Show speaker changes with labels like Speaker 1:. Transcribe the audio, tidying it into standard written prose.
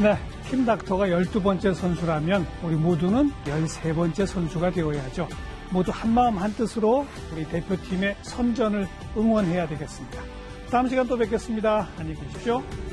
Speaker 1: 네, 팀 닥터가 12번째 선수라면 우리 모두는 13번째 선수가 되어야죠. 모두 한마음 한뜻으로 우리 대표팀의 선전을 응원해야 되겠습니다. 다음 시간 또 뵙겠습니다. 안녕히 계십시오.